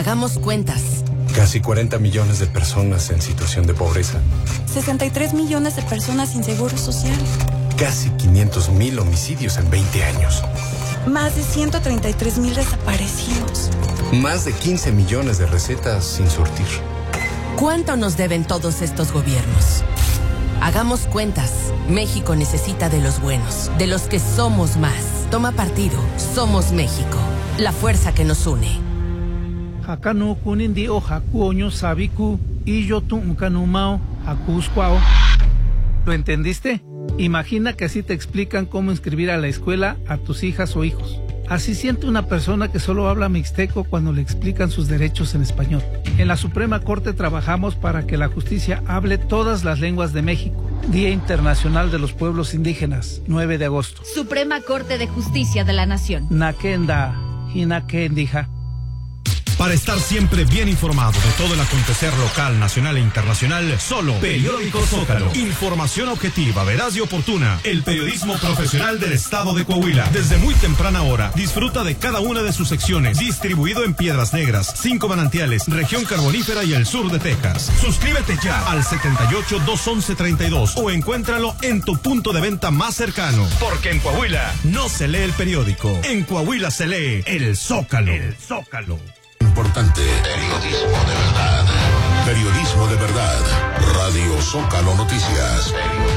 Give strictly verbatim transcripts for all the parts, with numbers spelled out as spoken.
Hagamos cuentas. Casi cuarenta millones de personas en situación de pobreza. sesenta y tres millones de personas sin seguro social. Casi quinientos mil homicidios en veinte años. Más de ciento treinta y tres mil desaparecidos. Más de quince millones de recetas sin surtir. ¿Cuánto nos deben todos estos gobiernos? Hagamos cuentas. México necesita de los buenos, de los que somos más. Toma partido. Somos México. La fuerza que nos une. Hakano kunindi o hakuoño sabiku y yo tu unkanumao hakuskwao. ¿Lo entendiste? Imagina que así te explican cómo inscribir a la escuela a tus hijas o hijos. Así siente una persona que solo habla mixteco cuando le explican sus derechos en español. En la Suprema Corte trabajamos para que la justicia hable todas las lenguas de México. Día Internacional de los Pueblos Indígenas, nueve de agosto. Suprema Corte de Justicia de la Nación. Nakenda, hinakendija. Para estar siempre bien informado de todo el acontecer local, nacional e internacional, solo Periódico Zócalo. Información objetiva, veraz y oportuna. El periodismo profesional del estado de Coahuila. Desde muy temprana hora, disfruta de cada una de sus secciones. Distribuido en Piedras Negras, Cinco Manantiales, Región Carbonífera y el sur de Texas. Suscríbete ya al setenta y ocho, doscientos once, treinta y dos o encuéntralo en tu punto de venta más cercano. Porque en Coahuila no se lee el periódico. En Coahuila se lee el Zócalo. El Zócalo. Importante. Periodismo de verdad. Periodismo de verdad. Radio Zócalo Noticias.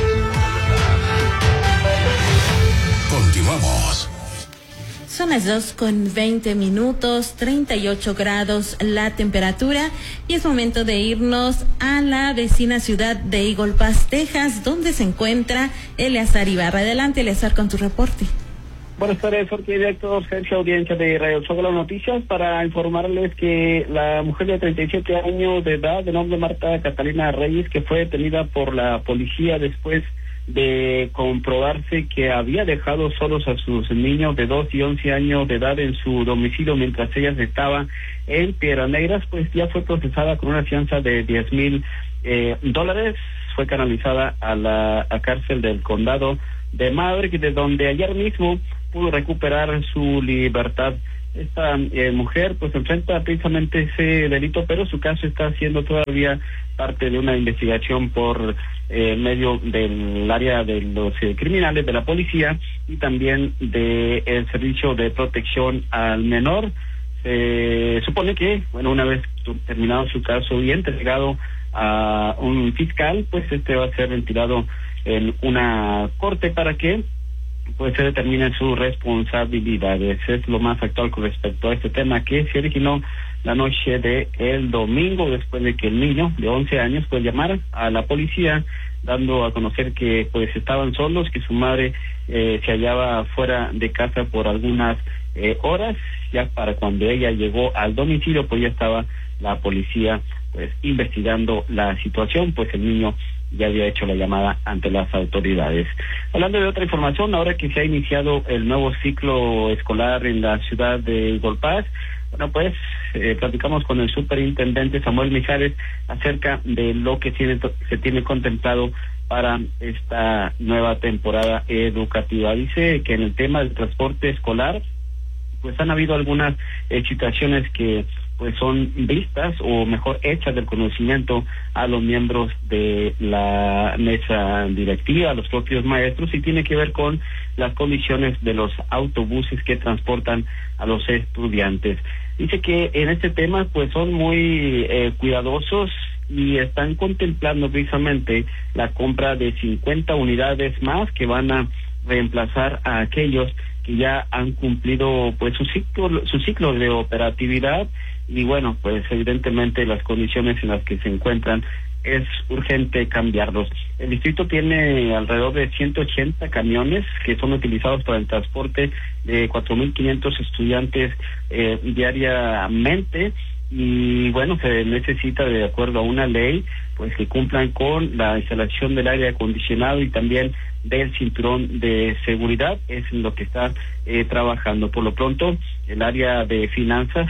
Continuamos. Son las dos con veinte minutos, treinta y ocho grados la temperatura, y es momento de irnos a la vecina ciudad de Eagle Pass, Texas, donde se encuentra Eleazar Ibarra. Adelante, Eleazar, con tu reporte. Buenas tardes, Jorge, director, jefe audiencia de Radio Zócalo Noticias, para informarles que la mujer de treinta y siete años de edad, de nombre Marta Catalina Reyes, que fue detenida por la policía después de comprobarse que había dejado solos a sus niños de dos y once años de edad en su domicilio mientras ellas estaban en Piedras Negras, pues ya fue procesada con una fianza de diez mil eh, dólares, fue canalizada a la a cárcel del condado de Maverick, de donde ayer mismo pudo recuperar su libertad. Esta eh, mujer pues enfrenta precisamente ese delito, pero su caso está siendo todavía parte de una investigación por eh, medio del área de los eh, criminales de la policía y también de el servicio de protección al menor. Se eh, supone que, bueno, una vez terminado su caso y entregado a un fiscal, pues este va a ser ventilado en una corte para que pues se determinen sus responsabilidades. Es lo más actual con respecto a este tema, que se originó la noche de el domingo, después de que el niño de once años pues llamara a la policía dando a conocer que pues estaban solos, que su madre eh, se hallaba fuera de casa por algunas eh, horas. Ya para cuando ella llegó al domicilio pues ya estaba la policía pues investigando la situación, pues el niño ya había hecho la llamada ante las autoridades. Hablando de otra información, ahora que se ha iniciado el nuevo ciclo escolar en la ciudad de Eagle Pass, bueno, pues eh, platicamos con el superintendente Samuel Mijares acerca de lo que tiene, se tiene contemplado para esta nueva temporada educativa. Dice que en el tema del transporte escolar, pues han habido algunas eh, situaciones que pues son vistas o mejor hechas del conocimiento a los miembros de la mesa directiva, a los propios maestros, y tiene que ver con las condiciones de los autobuses que transportan a los estudiantes. Dice que en este tema pues son muy eh, cuidadosos y están contemplando precisamente la compra de cincuenta unidades más que van a reemplazar a aquellos que ya han cumplido pues su ciclo, su ciclo de operatividad. Y bueno, pues evidentemente las condiciones en las que se encuentran es urgente cambiarlos. El distrito tiene alrededor de ciento ochenta camiones que son utilizados para el transporte de cuatro mil quinientos estudiantes eh, diariamente, y bueno, se necesita, de acuerdo a una ley, pues que cumplan con la instalación del aire acondicionado y también del cinturón de seguridad. Es en lo que está eh, trabajando. Por lo pronto, el área de finanzas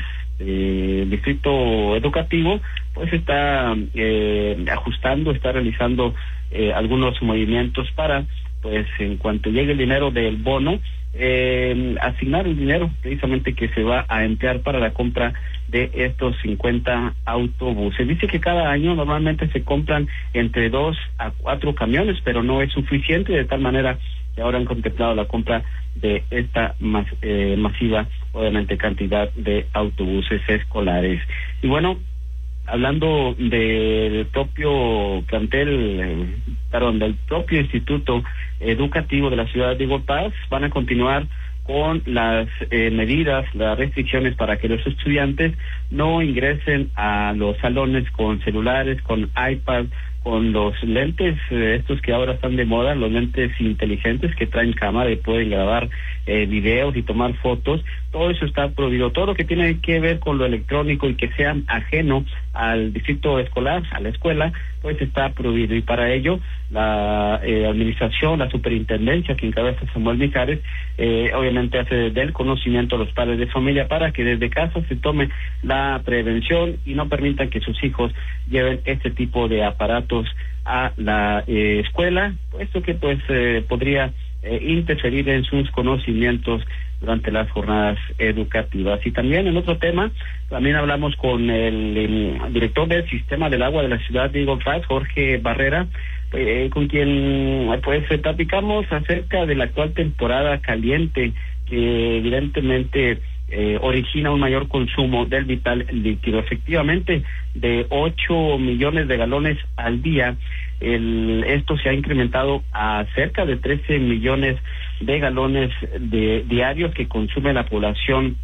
del distrito educativo pues está eh, ajustando, está realizando eh, algunos movimientos para pues en cuanto llegue el dinero del bono, eh, asignar el dinero precisamente que se va a emplear para la compra de estos cincuenta autobuses. Dice que cada año normalmente se compran entre dos a cuatro camiones, pero no es suficiente, de tal manera que ahora han contemplado la compra de esta mas, eh, masiva, obviamente, cantidad de autobuses escolares. Y bueno, hablando del propio plantel, eh, perdón, del propio Instituto Educativo de la ciudad de Igualpás, van a continuar con las eh, medidas, las restricciones para que los estudiantes no ingresen a los salones con celulares, con iPad, con los lentes, eh, estos que ahora están de moda, los lentes inteligentes que traen cámara y pueden grabar eh, videos y tomar fotos. Todo eso está prohibido. Todo lo que tiene que ver con lo electrónico y que sea ajeno al distrito escolar, a la escuela, pues está prohibido. Y para ello, la eh, administración, la superintendencia que encabeza Samuel Mijares, eh, obviamente hace del conocimiento a los padres de familia para que desde casa se tome la prevención y no permitan que sus hijos lleven este tipo de aparatos a la eh, escuela, puesto que pues eh, podría eh, interferir en sus conocimientos durante las jornadas educativas. Y también en otro tema, también hablamos con el, el director del Sistema del Agua de la ciudad de Eagle Pass, Jorge Barrera, eh, con quien pues platicamos acerca de la actual temporada caliente, que evidentemente eh, origina un mayor consumo del vital líquido. Efectivamente, de ocho millones de galones al día, el, esto se ha incrementado a cerca de trece millones de galones de diarios que consume la población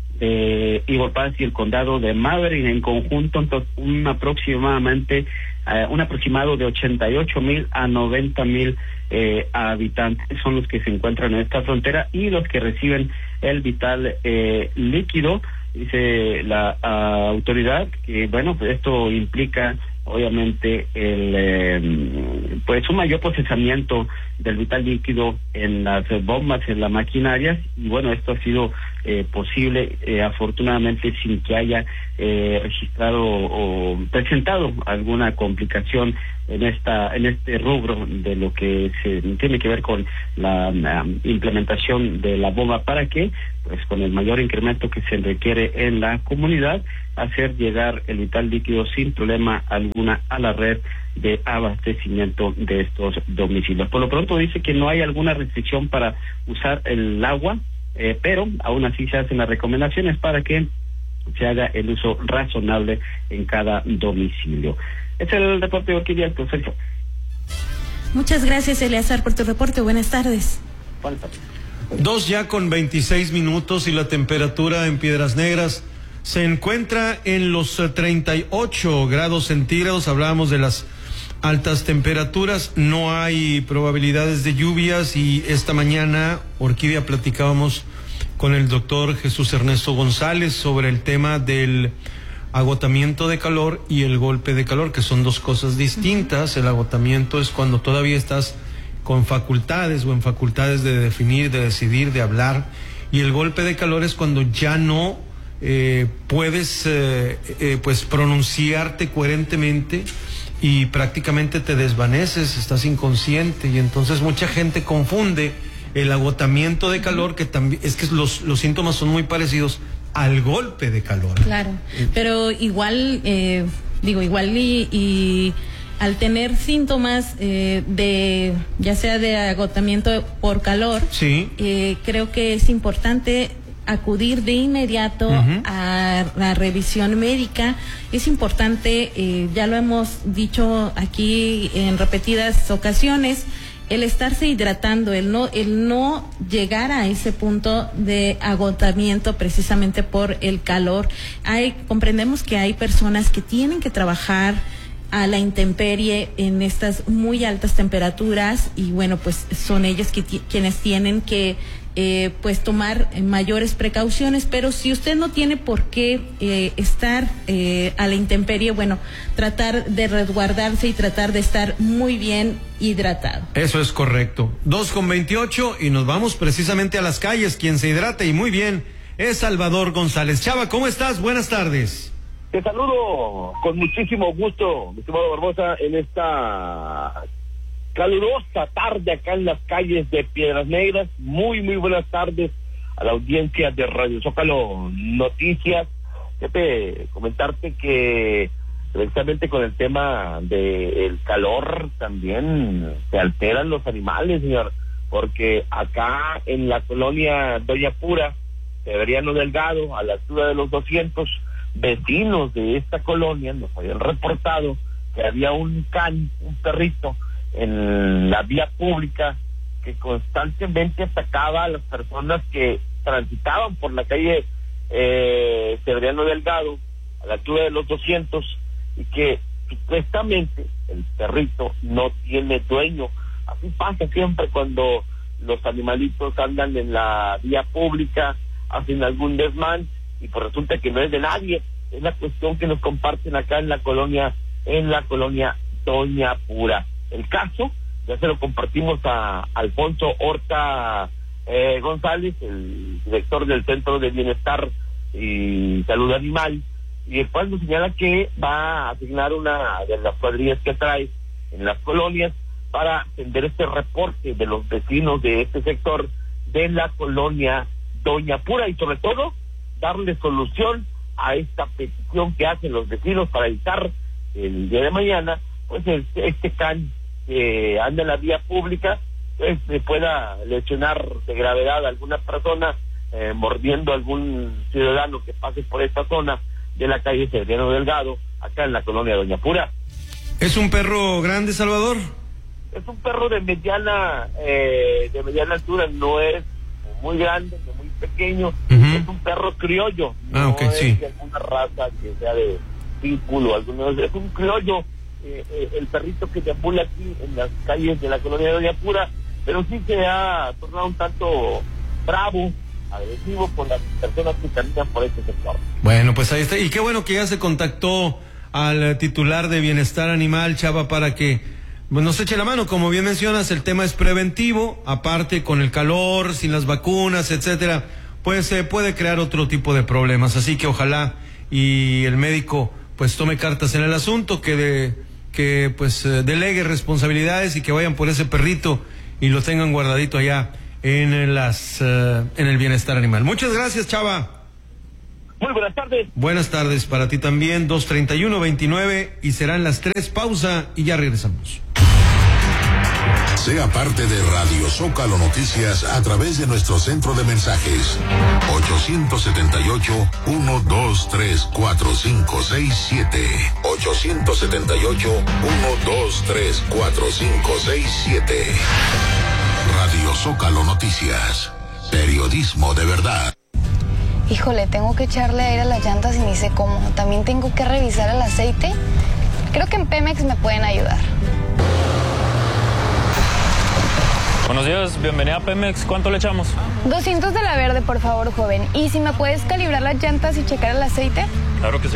de Eagle Pass y el condado de Maverick en conjunto. Un aproximadamente uh, un aproximado de ochenta y ocho mil a noventa mil eh, habitantes son los que se encuentran en esta frontera y los que reciben el vital eh, líquido. Dice la uh, autoridad que bueno, pues esto implica obviamente el eh, pues un mayor procesamiento del vital líquido en las bombas, en las maquinarias, y bueno, esto ha sido eh, posible eh, afortunadamente sin que haya eh, registrado o presentado alguna complicación en esta en este rubro de lo que se tiene que ver con la um, implementación de la bomba, para que pues con el mayor incremento que se requiere en la comunidad, hacer llegar el vital líquido sin problema alguna a la red de abastecimiento de estos domicilios. Por lo pronto dice que no hay alguna restricción para usar el agua, eh, pero aún así se hacen las recomendaciones para que se haga el uso razonable en cada domicilio. Es el reporte de Orquídea, Sergio. Muchas gracias, Eleazar, por tu reporte. Buenas tardes. Buenas tardes. Dos ya con veintiséis minutos y la temperatura en Piedras Negras se encuentra en los treinta y ocho grados centígrados. Hablábamos de las altas temperaturas, no hay probabilidades de lluvias, y esta mañana, Orquídea, platicábamos con el doctor Jesús Ernesto González sobre el tema del agotamiento de calor y el golpe de calor, que son dos cosas distintas. El agotamiento es cuando todavía estás con facultades o en facultades de definir, de decidir, de hablar, y el golpe de calor es cuando ya no eh, puedes eh, eh, pues pronunciarte coherentemente y prácticamente te desvaneces, estás inconsciente, y entonces mucha gente confunde el agotamiento de calor, que también es que los, los síntomas son muy parecidos al golpe de calor. Claro, pero igual, eh, digo, igual y, y al tener síntomas eh, de, ya sea de agotamiento por calor, sí, eh, creo que es importante acudir de inmediato uh-huh. a la revisión médica. Es importante, eh, ya lo hemos dicho aquí en repetidas ocasiones, el estarse hidratando, el no, el no llegar a ese punto de agotamiento precisamente por el calor. Hay, comprendemos que hay personas que tienen que trabajar a la intemperie en estas muy altas temperaturas, y bueno, pues son ellos que t- quienes tienen que eh, pues tomar mayores precauciones, pero si usted no tiene por qué eh, estar eh, a la intemperie, bueno, tratar de resguardarse y tratar de estar muy bien hidratado. Eso es correcto. Dos con veintiocho y nos vamos precisamente a las calles. Quien se hidrate y muy bien es Salvador González. Chava, ¿cómo estás? Buenas tardes. Te saludo con muchísimo gusto, mi estimado Barbosa, en esta calurosa tarde acá en las calles de Piedras Negras. Muy, muy buenas tardes a la audiencia de Radio Zócalo Noticias. Pepe, comentarte que precisamente con el tema del calor también se alteran los animales, señor, porque acá en la colonia Doña Pura, Severiano Delgado, a la altura de los doscientos, vecinos de esta colonia nos habían reportado que había un can, un perrito, en la vía pública que constantemente atacaba a las personas que transitaban por la calle eh, Severiano Delgado, a la altura de los doscientos, y que supuestamente el perrito no tiene dueño. Así pasa siempre cuando los animalitos andan en la vía pública, hacen algún desmán, y pues resulta que no es de nadie. Es la cuestión que nos comparten acá en la colonia, en la colonia Doña Pura. El caso, ya se lo compartimos a Alfonso Horta eh, González, el director del Centro de Bienestar y Salud Animal, y después nos señala que va a asignar una de las cuadrillas que trae en las colonias para atender este reporte de los vecinos de este sector de la colonia Doña Pura, y sobre todo darle solución a esta petición que hacen los vecinos para evitar el día de mañana pues este, este can que anda en la vía pública pues se pueda lesionar de gravedad a alguna persona eh, mordiendo a algún ciudadano que pase por esta zona de la calle Severiano Delgado, acá en la colonia Doña Pura. ¿Es un perro grande, Salvador? Es un perro de mediana eh, de mediana altura, no es muy grande, no muy pequeño, uh-huh. Es un perro criollo, ah, no okay, es sí. de alguna raza que sea de pitbull o alguno, es un criollo, eh, eh, el perrito que deambula aquí en las calles de la colonia de Doña Pura, pero sí se ha tornado un tanto bravo, agresivo con las personas que caminan por este sector. Bueno, pues ahí está, y qué bueno que ya se contactó al titular de Bienestar Animal, Chava, para que nos eche la mano. Como bien mencionas, el tema es preventivo, aparte con el calor, sin las vacunas, etcétera, pues se eh, puede crear otro tipo de problemas, así que ojalá y el médico pues tome cartas en el asunto, que de, que pues eh, delegue responsabilidades y que vayan por ese perrito y lo tengan guardadito allá en las uh, en el Bienestar Animal. Muchas gracias, Chava. Muy buenas tardes. Buenas tardes para ti también. Dos treinta y uno veintinueve y serán las tres. Pausa y ya regresamos. Sea parte de Radio Zócalo Noticias a través de nuestro centro de mensajes ocho siete ocho, uno dos tres, cuatro cinco seis siete ocho siete ocho, uno dos tres, cuatro cinco seis siete. Radio Zócalo Noticias, periodismo de verdad. Híjole, tengo que echarle aire a las llantas y ni sé cómo. También tengo que revisar el aceite. Creo que en Pemex me pueden ayudar. Buenos días, bienvenida a Pemex. ¿Cuánto le echamos? doscientos de la verde, por favor, joven. ¿Y si me puedes calibrar las llantas y checar el aceite? Claro que sí.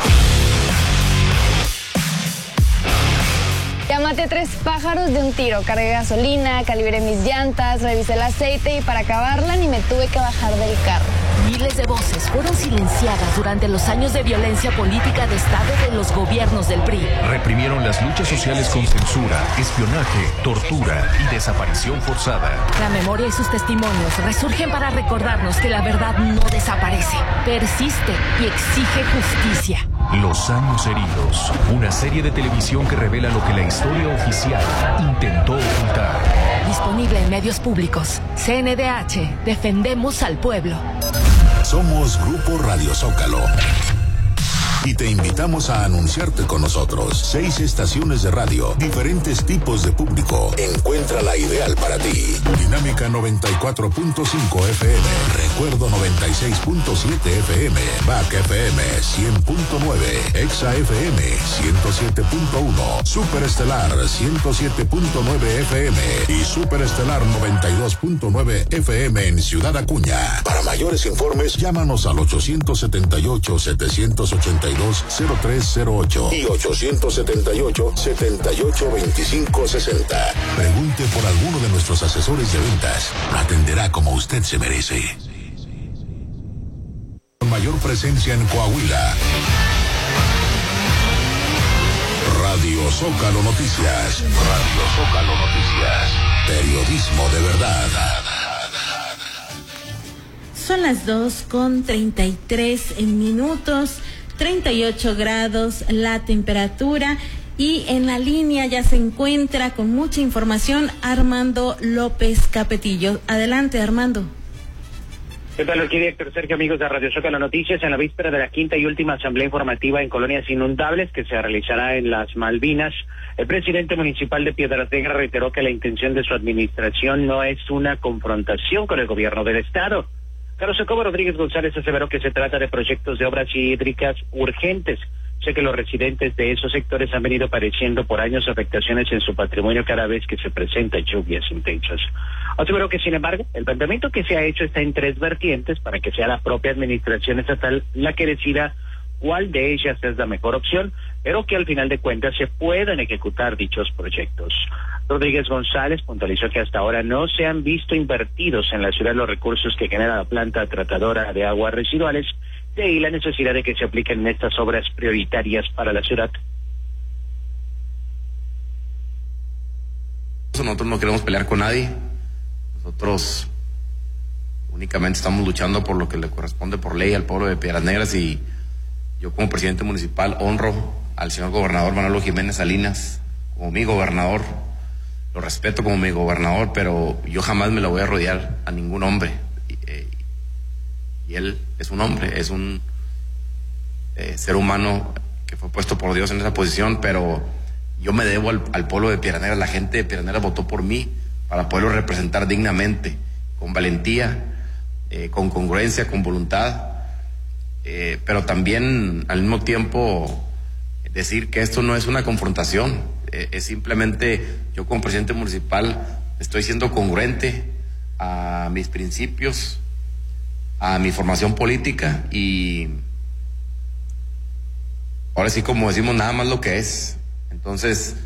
Ya maté tres pájaros de un tiro. Cargué gasolina, calibré mis llantas, revisé el aceite y para acabarla ni me tuve que bajar del carro. Miles de voces fueron silenciadas durante los años de violencia política de Estado de los gobiernos del P R I. Reprimieron las luchas sociales con censura, espionaje, tortura y desaparición forzada. La memoria y sus testimonios resurgen para recordarnos que la verdad no desaparece, persiste y exige justicia. Los años heridos, una serie de televisión que revela lo que la historia oficial intentó ocultar. Disponible en medios públicos. C N D H, defendemos al pueblo. Somos Grupo Radio Zócalo y te invitamos a anunciarte con nosotros. Seis estaciones de radio, diferentes tipos de público. Encuentra la ideal para ti. Dinámica noventa y cuatro punto cinco F M, Recuerdo noventa y seis punto siete F M, B A C F M cien punto nueve, Exa F M ciento siete punto uno, Superestelar ciento siete punto nueve F M y Superestelar noventa y dos punto nueve F M en Ciudad Acuña. Para mayores informes, llámanos al ocho siete ocho, siete ocho dos, cero tres cero ocho y ocho siete ocho, siete ocho dos cinco seis cero. Pregunte por alguno de nuestros asesores de ventas. Lo atenderá como usted se merece. Con mayor presencia en Coahuila. Radio Radio Zócalo Noticias. Radio Zócalo Noticias. Periodismo de verdad. Son las dos con treinta y tres minutos, treinta y ocho grados la temperatura. Y en la línea ya se encuentra con mucha información Armando López Capetillo. Adelante, Armando. ¿Qué tal, aquí director Sergio, amigos de Radio Zócalo Noticias? En la víspera de la quinta y última asamblea informativa en colonias inundables que se realizará en las Malvinas, el presidente municipal de Piedras Negras reiteró que la intención de su administración no es una confrontación con el gobierno del estado. Carlos Jacobo Rodríguez González aseveró que se trata de proyectos de obras hídricas urgentes. Sé que los residentes de esos sectores han venido padeciendo por años afectaciones en su patrimonio cada vez que se presentan lluvias intensas. Aseveró que, sin embargo, el planteamiento que se ha hecho está en tres vertientes para que sea la propia administración estatal la que decida cuál de ellas es la mejor opción, pero que al final de cuentas se puedan ejecutar dichos proyectos. Rodríguez González puntualizó que hasta ahora no se han visto invertidos en la ciudad los recursos que genera la planta tratadora de aguas residuales, de ahí la necesidad de que se apliquen estas obras prioritarias para la ciudad. Nosotros no queremos pelear con nadie, nosotros únicamente estamos luchando por lo que le corresponde por ley al pueblo de Piedras Negras, y yo como presidente municipal honro al señor gobernador Manolo Jiménez Salinas como mi gobernador, lo respeto como mi gobernador, pero yo jamás me lo voy a rodear a ningún hombre. Y él es un hombre, es un eh, ser humano que fue puesto por Dios en esa posición, pero yo me debo al, al pueblo de Piedras Negras. La gente de Piedras Negras votó por mí para poderlo representar dignamente, con valentía, eh, con congruencia, con voluntad, eh, pero también al mismo tiempo decir que esto no es una confrontación, eh, es simplemente yo como presidente municipal estoy siendo congruente a mis principios, a mi formación política, y ahora sí, como decimos, nada más lo que es. Entonces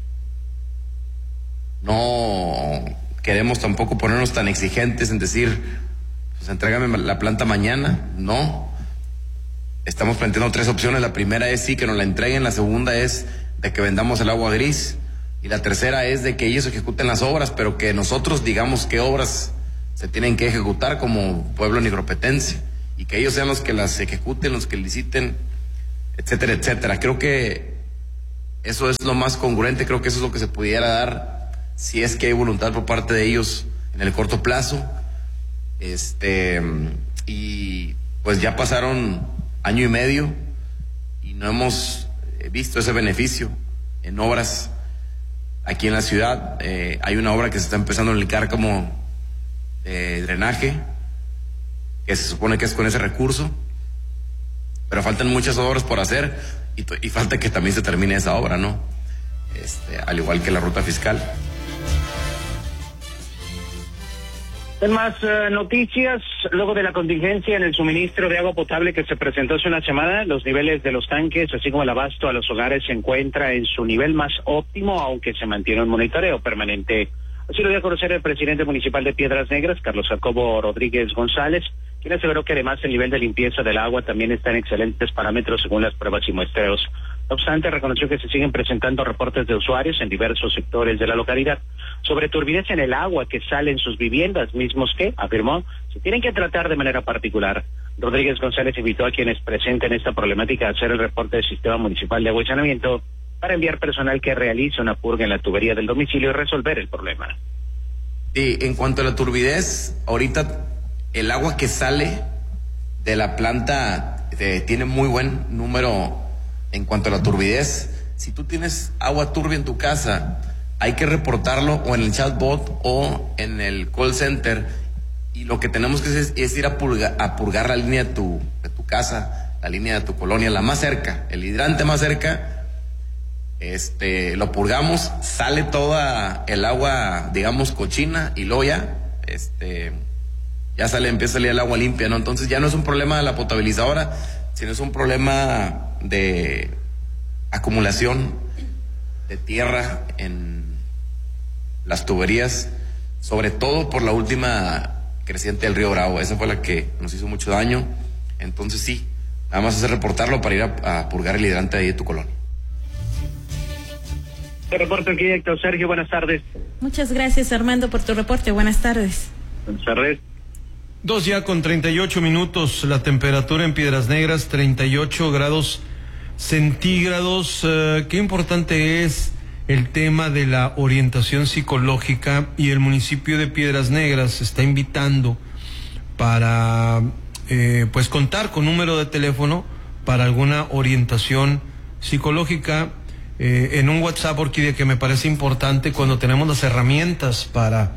no queremos tampoco ponernos tan exigentes en decir, pues entrégame la planta mañana. No, estamos planteando tres opciones. La primera es sí, que nos la entreguen. La segunda es de que vendamos el agua gris, y la tercera es de que ellos ejecuten las obras, pero que nosotros digamos qué obras se tienen que ejecutar como pueblo nigropetense, y que ellos sean los que las ejecuten, los que liciten, etcétera, etcétera. Creo que eso es lo más congruente, creo que eso es lo que se pudiera dar si es que hay voluntad por parte de ellos en el corto plazo. Este, y pues ya pasaron año y medio y no hemos visto ese beneficio en obras aquí en la ciudad. Eh, hay una obra que se está empezando en el Cárcamo, de drenaje, que se supone que es con ese recurso, pero faltan muchas obras por hacer, y, y falta que también se termine esa obra, ¿no? Este, al igual que la ruta fiscal. En más uh, noticias, luego de la contingencia en el suministro de agua potable que se presentó hace una semana, los niveles de los tanques, así como el abasto a los hogares, se encuentra en su nivel más óptimo, aunque se mantiene un monitoreo permanente. Así lo dio a conocer el presidente municipal de Piedras Negras, Carlos Jacobo Rodríguez González, quien aseveró que además el nivel de limpieza del agua también está en excelentes parámetros según las pruebas y muestreos. No obstante, reconoció que se siguen presentando reportes de usuarios en diversos sectores de la localidad sobre turbidez en el agua que sale en sus viviendas, mismos que, afirmó, se tienen que tratar de manera particular. Rodríguez González invitó a quienes presenten esta problemática a hacer el reporte del Sistema Municipal de Agua y Saneamiento para enviar personal que realice una purga en la tubería del domicilio y resolver el problema. Sí, en cuanto a la turbidez, ahorita el agua que sale de la planta eh, tiene muy buen número en cuanto a la turbidez. Si tú tienes agua turbia en tu casa, hay que reportarlo o en el chatbot o en el call center, y lo que tenemos que hacer es, es ir a, purga, a purgar la línea de tu, de tu casa, la línea de tu colonia, la más cerca, el hidrante más cerca. Este, lo purgamos, sale toda el agua, digamos, cochina, y luego ya, este, ya sale, empieza a salir el agua limpia, ¿no? Entonces ya no es un problema de la potabilizadora, sino es un problema de acumulación de tierra en las tuberías, sobre todo por la última creciente del río Bravo. Esa fue la que nos hizo mucho daño. Entonces sí, nada más es reportarlo para ir a, a purgar el hidrante ahí de tu colonia. Te reporto aquí, Héctor Sergio, buenas tardes. Muchas gracias, Armando, por tu reporte. Buenas tardes. Buenas tardes. Dos ya con treinta y ocho minutos, la temperatura en Piedras Negras, treinta y ocho grados centígrados. Uh, qué importante es el tema de la orientación psicológica, y el municipio de Piedras Negras está invitando para eh, pues contar con número de teléfono para alguna orientación psicológica eh, en un WhatsApp, Orquídea, que me parece importante cuando tenemos las herramientas para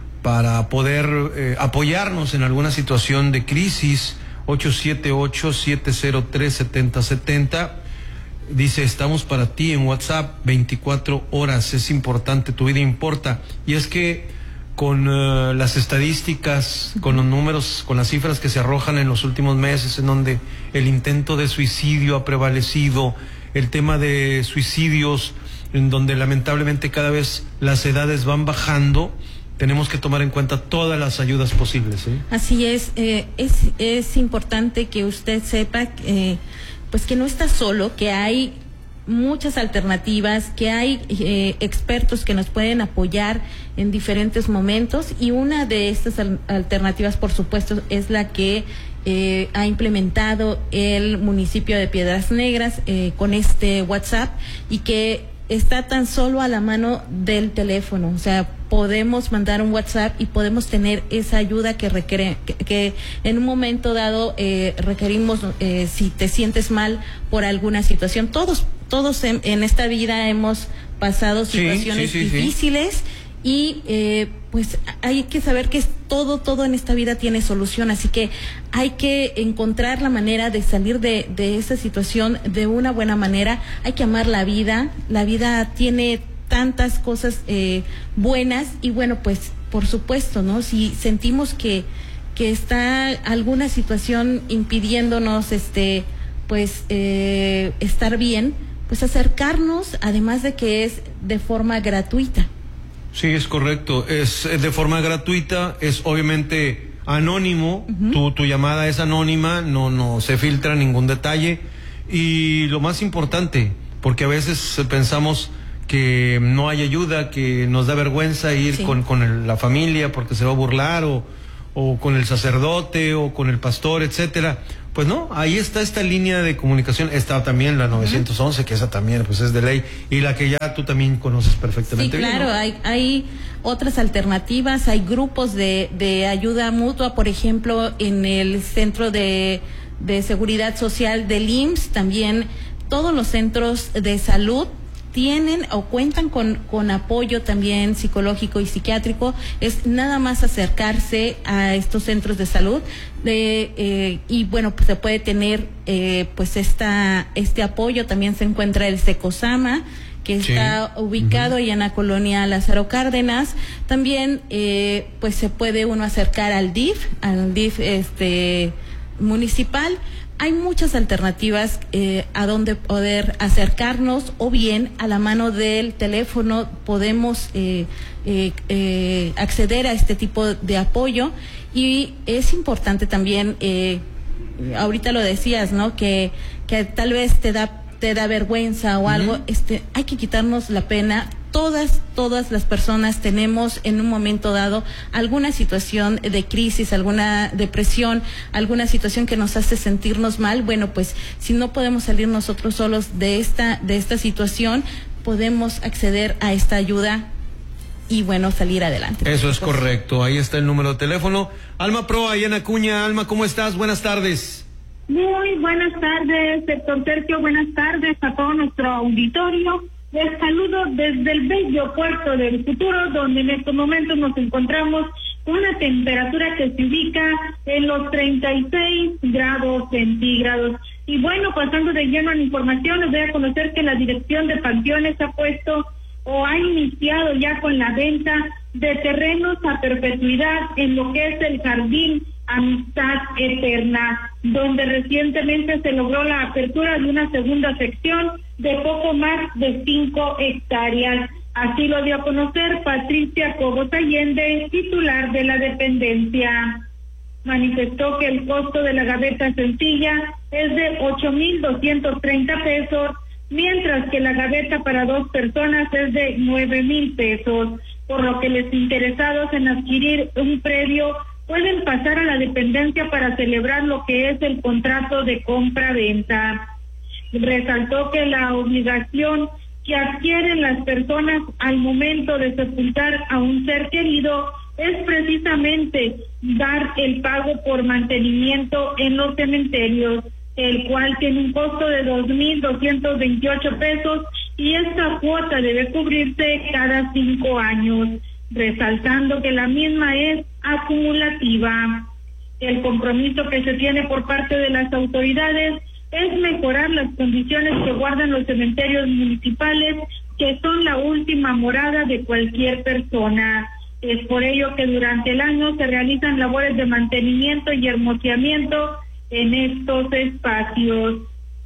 para poder eh, apoyarnos en alguna situación de crisis. Ocho siete ocho, siete cero tres, siete cero siete cero. Dice, estamos para ti en WhatsApp veinticuatro horas, es importante, tu vida importa. Y es que con uh, las estadísticas, con los números, con las cifras que se arrojan en los últimos meses, en donde el intento de suicidio ha prevalecido, el tema de suicidios, en donde lamentablemente cada vez las edades van bajando, tenemos que tomar en cuenta todas las ayudas posibles, ¿eh? Así es, eh, es, es importante que usted sepa eh, pues que no está solo, que hay muchas alternativas, que hay eh, expertos que nos pueden apoyar en diferentes momentos, y una de estas al- alternativas, por supuesto, es la que eh, ha implementado el municipio de Piedras Negras eh, con este WhatsApp, y que está tan solo a la mano del teléfono. O sea, podemos mandar un WhatsApp y podemos tener esa ayuda que requiere, que, que en un momento dado eh, requerimos. Eh, si te sientes mal por alguna situación, todos todos en, en esta vida hemos pasado situaciones sí, sí, sí, difíciles, sí. Y eh, pues hay que saber que es todo, todo en esta vida tiene solución, así que hay que encontrar la manera de salir de, de esa situación de una buena manera. Hay que amar la vida, la vida tiene tantas cosas eh, buenas, y bueno, pues por supuesto, ¿no? Si sentimos que, que está alguna situación impidiéndonos este pues eh, estar bien, pues acercarnos, además de que es de forma gratuita. Sí, es correcto, es de forma gratuita, es obviamente anónimo, uh-huh. tu, tu llamada es anónima, no, no se filtra ningún detalle, y lo más importante, porque a veces pensamos que no hay ayuda, que nos da vergüenza ir sí. con, con el, la familia porque se va a burlar, o, o con el sacerdote, o con el pastor, etcétera. Pues no, ahí está esta línea de comunicación, está también la novecientos once, uh-huh. que esa también pues es de ley, y la que ya tú también conoces perfectamente. Sí, claro, bien, ¿no? hay, hay otras alternativas, hay grupos de, de ayuda mutua, por ejemplo, en el Centro de, de Seguridad Social del I M S S, también todos los centros de salud tienen o cuentan con, con apoyo también psicológico y psiquiátrico. Es nada más acercarse a estos centros de salud de, eh, y bueno, pues se puede tener eh, pues esta este apoyo. También se encuentra el Secosama, que está sí. ubicado uh-huh. allá en la colonia Lázaro Cárdenas. También eh, pues se puede uno acercar al D I F, al D I F este municipal. Hay muchas alternativas eh, a donde poder acercarnos, o bien a la mano del teléfono podemos eh, eh, eh, acceder a este tipo de apoyo. Y es importante también, eh, ahorita lo decías, ¿no? Que, que tal vez te da te da vergüenza o algo. Uh-huh. Este, hay que quitarnos la pena. Todas, todas las personas tenemos en un momento dado alguna situación de crisis, alguna depresión, alguna situación que nos hace sentirnos mal. Bueno, pues si no podemos salir nosotros solos de esta, de esta situación, podemos acceder a esta ayuda y bueno, salir adelante. Eso es correcto, ahí está el número de teléfono. Alma Pro, ahí en Acuña. Alma, ¿cómo estás? Buenas tardes. Muy buenas tardes, doctor Sergio, buenas tardes a todo nuestro auditorio. Les saludo desde el bello puerto del futuro, donde en estos momentos nos encontramos con una temperatura que se ubica en los treinta y seis grados centígrados. Y bueno, pasando de lleno a la información, les voy a conocer que la Dirección de Panteones ha puesto o ha iniciado ya con la venta de terrenos a perpetuidad en lo que es el Jardín Amistad Eterna, donde recientemente se logró la apertura de una segunda sección de poco más de cinco hectáreas. Así lo dio a conocer Patricia Cobos Allende, titular de la dependencia. Manifestó que el costo de la gaveta sencilla es de ocho mil doscientos treinta pesos, mientras que la gaveta para dos personas es de nueve mil pesos, por lo que los interesados en adquirir un predio pueden pasar a la dependencia para celebrar lo que es el contrato de compra-venta. Resaltó que la obligación que adquieren las personas al momento de sepultar a un ser querido es precisamente dar el pago por mantenimiento en los cementerios, el cual tiene un costo de dos mil doscientos veintiocho pesos y esta cuota debe cubrirse cada cinco años, resaltando que la misma es acumulativa. El compromiso que se tiene por parte de las autoridades es mejorar las condiciones que guardan los cementerios municipales, que son la última morada de cualquier persona. Es por ello que durante el año se realizan labores de mantenimiento y hermoseamiento en estos espacios.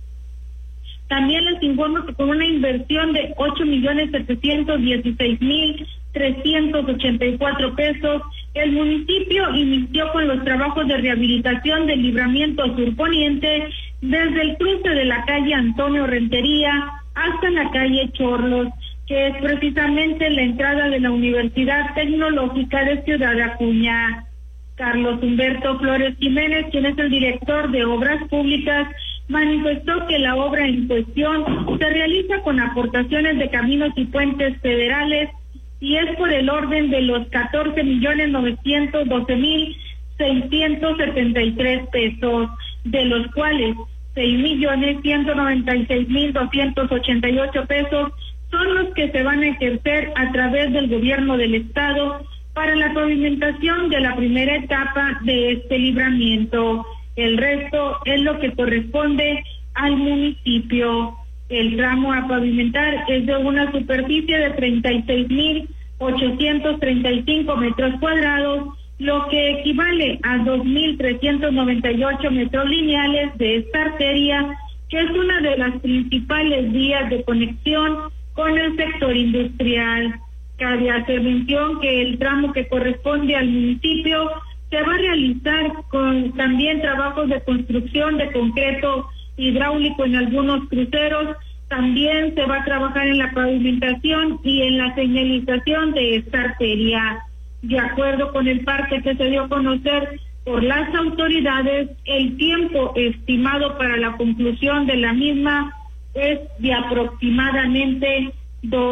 También les informo que con una inversión de ocho millones setecientos dieciséis mil trescientos ochenta y cuatro pesos, el municipio inició con los trabajos de rehabilitación del libramiento sur poniente desde el cruce de la calle Antonio Rentería hasta la calle Chorlos, que es precisamente la entrada de la Universidad Tecnológica de Ciudad Acuña. Carlos Humberto Flores Jiménez, quien es el director de Obras Públicas, manifestó que la obra en cuestión se realiza con aportaciones de caminos y puentes federales y es por el orden de los catorce millones novecientos doce mil seiscientos setenta y tres pesos, de los cuales seis millones ciento noventa y seis mil doscientos ochenta y ocho pesos son los que se van a ejercer a través del gobierno del estado para la pavimentación de la primera etapa de este libramiento. El resto es lo que corresponde al municipio. El tramo a pavimentar es de una superficie de treinta y seis mil ochocientos treinta y cinco metros cuadrados, lo que equivale a dos mil trescientos noventa y ocho metros lineales de esta arteria, que es una de las principales vías de conexión con el sector industrial. Cabe hacer mención que el tramo que corresponde al municipio se va a realizar con también trabajos de construcción de concreto hidráulico en algunos cruceros. También se va a trabajar en la pavimentación y en la señalización de esta arteria. De acuerdo con el parte que se dio a conocer por las autoridades, el tiempo estimado para la conclusión de la misma es de aproximadamente dos